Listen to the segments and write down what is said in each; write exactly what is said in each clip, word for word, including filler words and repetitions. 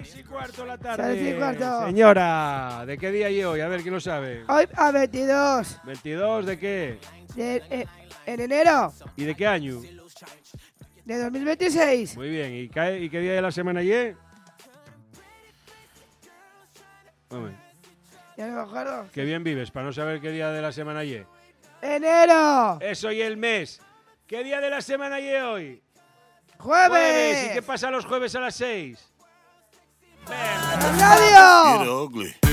Seis y cuarto de la tarde. Seis y cuarto. Señora, ¿de qué día y hoy? A ver, ¿quién lo sabe? Hoy a veintidós. ¿veintidós de qué? De, eh, en enero ¿Y de qué año? de dos mil veintiséis. Muy bien. ¿Y qué, y qué día de la semana y? Hombre, Ya no me acuerdo. qué bien vives para no saber qué día de la semana y. ¡Enero! Eso y el mes. ¿Qué día de la semana y hoy? ¡Jueves! ¿Y qué pasa los jueves a las seis? ¡Radio!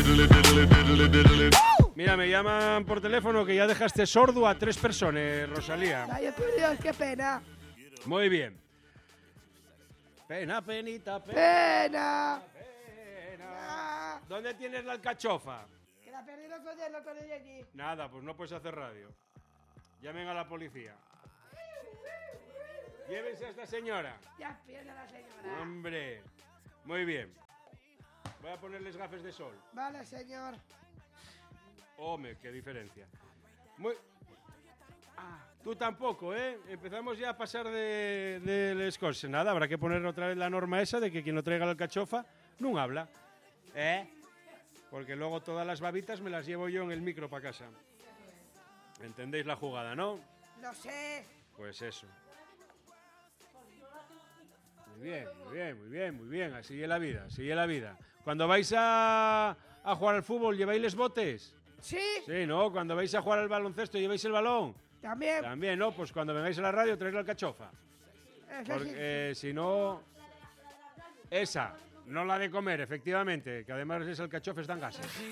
Mira, me llaman por teléfono que ya dejaste sordo a tres personas, Rosalía. Ay, por Dios, qué pena. Muy bien. Pena, penita, pena. ¡Pena! pena. ¿Dónde tienes la alcachofa? Que la perdí los otro día, el otro día allí. Nada, pues no puedes hacer radio. Llamen a la policía. Llévense a esta señora. Ya pierde la señora. Hombre. Muy bien. Voy a ponerles gafas de sol. Vale, señor. Hombre, qué diferencia. Muy... Ah, tú tampoco, ¿eh? Empezamos ya a pasar de, de les cosas. Nada, habrá que poner otra vez la norma esa de que quien no traiga la alcachofa no habla. ¿Eh? Porque luego todas las babitas me las llevo yo en el micro para casa. ¿Entendéis la jugada, no? No sé. Pues eso. Muy bien, muy bien, muy bien, muy bien. Así es la vida, así es la vida. Cuando vais a, a jugar al fútbol, ¿lleváis los botes? ¿Sí? Sí, ¿no? Cuando vais a jugar al baloncesto, ¿lleváis el balón? También. También, ¿no? Pues cuando vengáis a la radio, traéis la alcachofa. Eso Porque sí. eh, si no... Esa, no la de comer, efectivamente. Que además es alcachofas dan gases.